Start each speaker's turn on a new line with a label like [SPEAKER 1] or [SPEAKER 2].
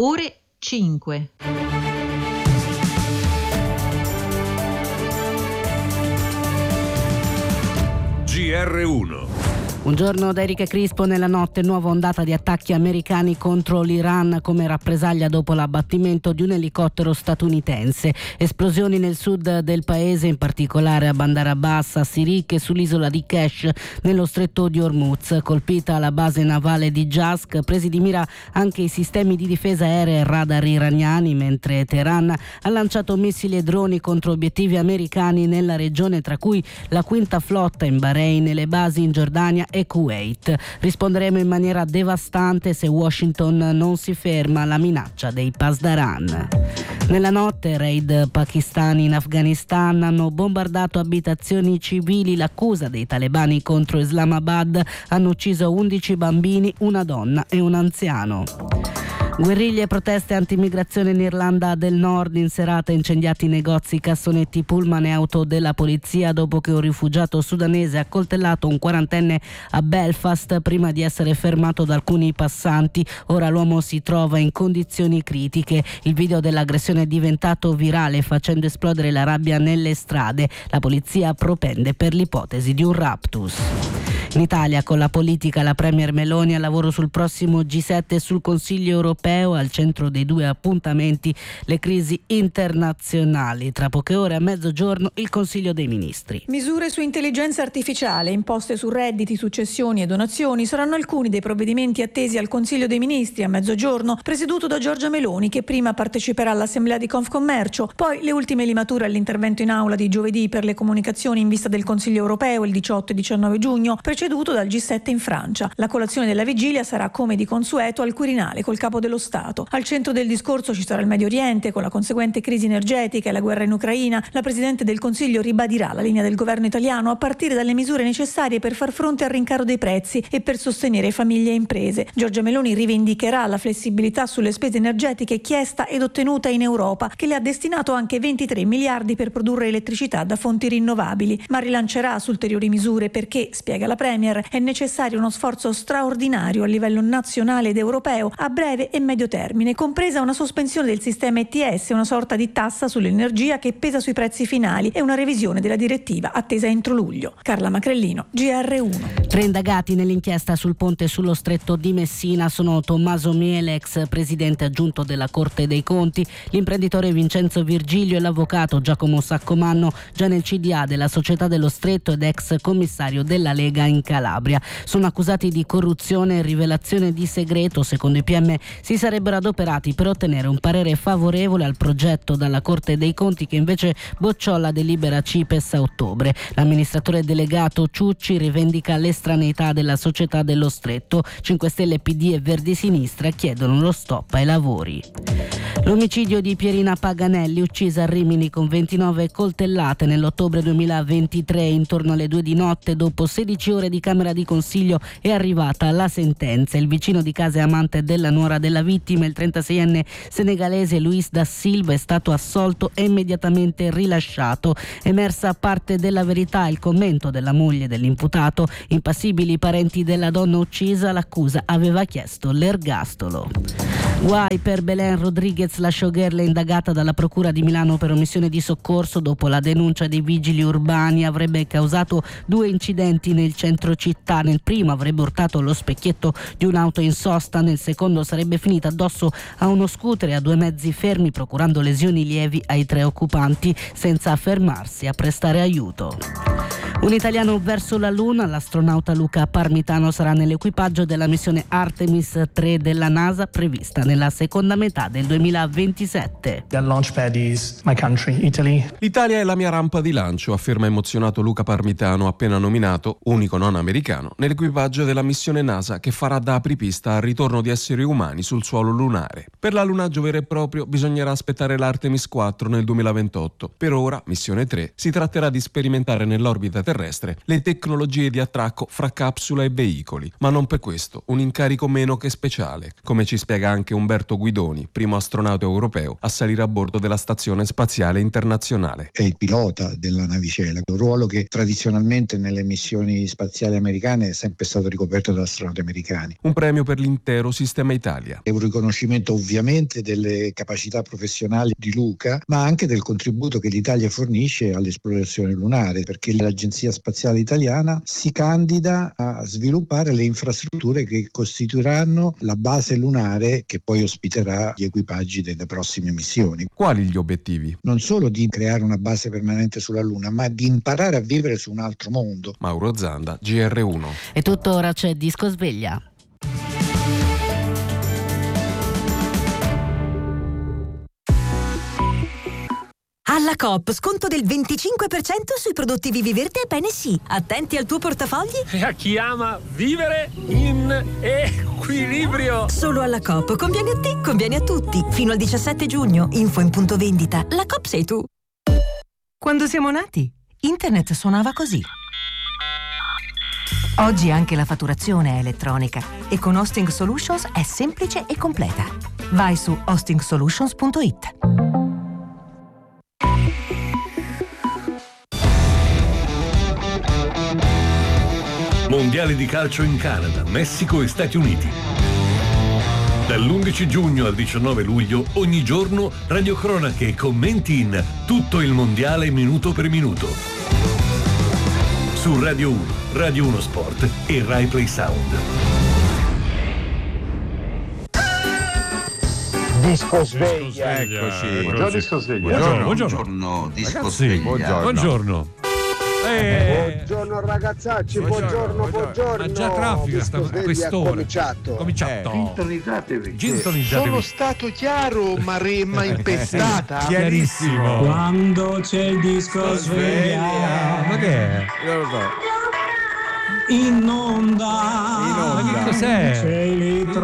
[SPEAKER 1] ore 5.
[SPEAKER 2] GR1.
[SPEAKER 3] Buongiorno da Erika Crispo. Nella notte nuova ondata di attacchi americani contro l'Iran come rappresaglia dopo l'abbattimento di un elicottero statunitense. Esplosioni nel sud del paese, in particolare a Bandar Abbas, a Sirik e sull'isola di Kesh nello stretto di Hormuz. Colpita la base navale di Jask, presi di mira anche i sistemi di difesa aerea e radar iraniani, mentre Teheran ha lanciato missili e droni contro obiettivi americani nella regione, tra cui la quinta flotta in Bahrain e le basi in Giordania e Kuwait. Risponderemo in maniera devastante se Washington non si ferma alla minaccia dei Pasdaran. Nella notte raid pakistani in Afghanistan hanno bombardato abitazioni civili. L'accusa dei talebani contro Islamabad: hanno ucciso 11 bambini, una donna e un anziano. Guerriglie e proteste anti-immigrazione in Irlanda del Nord. In serata incendiati negozi, cassonetti, pullman e auto della polizia dopo che un rifugiato sudanese ha accoltellato un quarantenne a Belfast prima di essere fermato da alcuni passanti. Ora l'uomo si trova in condizioni critiche. Il video dell'aggressione è diventato virale, facendo esplodere la rabbia nelle strade. La polizia propende per l'ipotesi di un raptus. In Italia, con la politica, la premier Meloni al lavoro sul prossimo G7 e sul Consiglio europeo. Al centro dei due appuntamenti le crisi internazionali. Tra poche ore, a mezzogiorno, il Consiglio dei Ministri.
[SPEAKER 4] Misure su intelligenza artificiale, imposte su redditi, successioni e donazioni saranno alcuni dei provvedimenti attesi al Consiglio dei Ministri a mezzogiorno, presieduto da Giorgia Meloni, che prima parteciperà all'assemblea di Confcommercio, poi le ultime limature all'intervento in aula di giovedì per le comunicazioni in vista del Consiglio europeo il 18 e 19 giugno, preceduto dal G7 in Francia. La colazione della vigilia sarà, come di consueto, al Quirinale col Capo dello Stato. Al centro del discorso ci sarà il Medio Oriente, con la conseguente crisi energetica e la guerra in Ucraina. La Presidente del Consiglio ribadirà la linea del governo italiano a partire dalle misure necessarie per far fronte al rincaro dei prezzi e per sostenere famiglie e imprese. Giorgia Meloni rivendicherà la flessibilità sulle spese energetiche chiesta ed ottenuta in Europa, che le ha destinato anche 23 miliardi per produrre elettricità da fonti rinnovabili, ma rilancerà su ulteriori misure perché, spiega la Premier, è necessario uno sforzo straordinario a livello nazionale ed europeo a breve e medio termine, compresa una sospensione del sistema ETS, una sorta di tassa sull'energia che pesa sui prezzi finali, e una revisione della direttiva attesa entro luglio. Carla Macrellino, GR1.
[SPEAKER 3] 3 indagati nell'inchiesta sul ponte sullo stretto di Messina sono Tommaso Miele, ex presidente aggiunto della Corte dei Conti, l'imprenditore Vincenzo Virgilio e l'avvocato Giacomo Saccomanno, già nel CDA della Società dello Stretto ed ex commissario della Lega in Calabria. Sono accusati di corruzione e rivelazione di segreto. Secondo i PM si sarebbero adoperati per ottenere un parere favorevole al progetto dalla Corte dei Conti, che invece bocciò la delibera CIPES a ottobre. L'amministratore delegato Ciucci rivendica l'estraneità della Società dello Stretto. 5 Stelle, PD e Verdi Sinistra chiedono lo stop ai lavori. L'omicidio di Pierina Paganelli, uccisa a Rimini con 29 coltellate nell'ottobre 2023. Intorno alle 2 di notte, dopo 16 ore di camera di consiglio, è arrivata la sentenza. Il vicino di casa e amante della nuora della vittima, il 36enne senegalese Luis da Silva, è stato assolto e immediatamente rilasciato. Emersa parte della verità, il commento della moglie dell'imputato. Impassibili i parenti della donna uccisa, l'accusa aveva chiesto l'ergastolo. Guai per Belen Rodriguez, la showgirl indagata dalla Procura di Milano per omissione di soccorso dopo la denuncia dei vigili urbani. Avrebbe causato 2 incidenti nel centro città. Nel primo avrebbe urtato lo specchietto di un'auto in sosta, nel secondo sarebbe finita addosso a uno scooter e a 2 mezzi fermi, procurando lesioni lievi ai 3 occupanti, senza fermarsi a prestare aiuto. Un italiano verso la Luna, l'astronauta Luca Parmitano sarà nell'equipaggio della missione Artemis 3 della NASA, prevista nella seconda metà del 2027.
[SPEAKER 5] The launch pad is my country, Italy.
[SPEAKER 6] L'Italia è la mia rampa di lancio, afferma emozionato Luca Parmitano, appena nominato, unico non americano, nell'equipaggio della missione NASA che farà da apripista al ritorno di esseri umani sul suolo lunare. Per l'allunaggio vero e proprio bisognerà aspettare l'Artemis 4 nel 2028. Per ora, missione 3, si tratterà di sperimentare nell'orbita terrestre le tecnologie di attracco fra capsula e veicoli, ma non per questo un incarico meno che speciale, come ci spiega anche un Umberto Guidoni, primo astronauta europeo a salire a bordo della Stazione Spaziale Internazionale.
[SPEAKER 1] È il pilota della navicella, un ruolo che tradizionalmente nelle missioni spaziali americane è sempre stato ricoperto da astronauti americani.
[SPEAKER 6] Un premio per l'intero sistema Italia.
[SPEAKER 1] È un riconoscimento ovviamente delle capacità professionali di Luca, ma anche del contributo che l'Italia fornisce all'esplorazione lunare, perché l'Agenzia Spaziale Italiana si candida a sviluppare le infrastrutture che costituiranno la base lunare che poi ospiterà gli equipaggi delle prossime missioni.
[SPEAKER 6] Quali gli obiettivi?
[SPEAKER 1] Non solo di creare una base permanente sulla Luna, ma di imparare a vivere su un altro mondo.
[SPEAKER 6] Mauro Zanda, GR1.
[SPEAKER 3] E tuttora c'è Disco Sveglia.
[SPEAKER 7] Alla Coop, sconto del 25% sui prodotti Vivi Verde e Bene Sì. Attenti al tuo portafogli.
[SPEAKER 8] E a chi ama vivere in equilibrio.
[SPEAKER 7] Solo alla Coop. Conviene a te, conviene a tutti. Fino al 17 giugno. Info in punto vendita. La Coop sei tu. Quando siamo nati, Internet suonava così. Oggi anche la fatturazione è elettronica e con Hosting Solutions è semplice e completa. Vai su hostingsolutions.it.
[SPEAKER 2] Mondiali di calcio in Canada, Messico e Stati Uniti. Dall'11 giugno al 19 luglio, ogni giorno, radiocronache e commenti in tutto il mondiale minuto per minuto. Su Radio 1, Radio 1 Sport e Rai Play Sound.
[SPEAKER 9] Disco Sveglia.
[SPEAKER 10] Eccoci.
[SPEAKER 9] Buongiorno Disco Sveglia.
[SPEAKER 10] Buongiorno Disco
[SPEAKER 2] Ragazzi,
[SPEAKER 10] Sveglia.
[SPEAKER 2] buongiorno.
[SPEAKER 9] Buongiorno ragazzacci, buongiorno.
[SPEAKER 2] Ma già traffico
[SPEAKER 9] Disco
[SPEAKER 2] a
[SPEAKER 9] Sveglia
[SPEAKER 2] quest'ora.
[SPEAKER 9] cominciato.
[SPEAKER 10] Sintonizzatevi.
[SPEAKER 9] Sono stato chiaro, ma remma impestata.
[SPEAKER 2] Chiarissimo.
[SPEAKER 5] Quando c'è il disco sveglia,
[SPEAKER 2] Ma che è?
[SPEAKER 10] Io lo so.
[SPEAKER 5] in onda,
[SPEAKER 2] Ma che cos'è?
[SPEAKER 5] c'è il